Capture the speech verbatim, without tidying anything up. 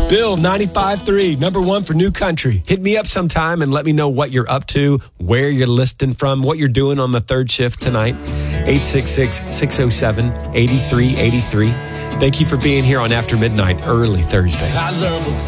Bill, ninety-five three, number one for New Country. Hit me up sometime and let me know what you're up to, where you're listening from, what you're doing on the third shift tonight. eight six six, six oh seven, eight three eight three. Thank you for being here on After Midnight, early Thursday. I love a